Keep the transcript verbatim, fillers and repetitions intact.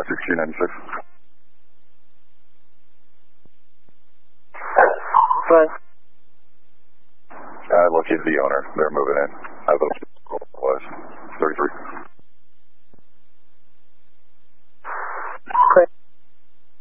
five six two ninety six. Fine. I located the owner. They're moving in. I thought it was thirty-three.